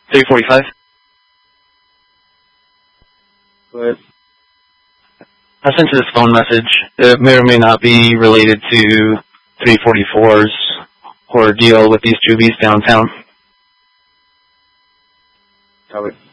345. But I sent you this phone message. It may or may not be related to 344's ordeal with these juvie downtown. Copy.